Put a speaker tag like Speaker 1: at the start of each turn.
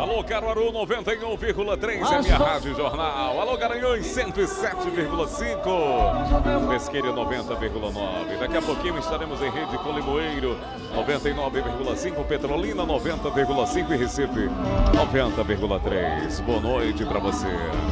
Speaker 1: Alô, Caruaru 91,3 é minha Rádio Jornal. Alô, Garanhuns 107,5. Pesqueira 90,9. Daqui a pouquinho estaremos em rede com Limoeiro 99,5. Petrolina 90,5 e Recife 90,3. Boa noite pra você.